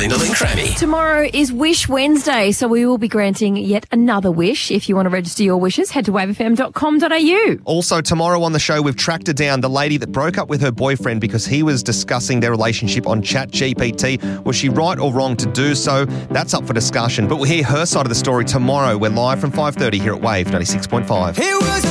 Lyndall and Crammy. Tomorrow is Wish Wednesday, so we will be granting yet another wish. If you want to register your wishes, head to wavefm.com.au. Also, tomorrow on the show, we've tracked her down, the lady that broke up with her boyfriend because he was discussing their relationship on ChatGPT. Was she right or wrong to do so? That's up for discussion. But we'll hear her side of the story tomorrow. We're live from 5:30 here at Wave 96.5.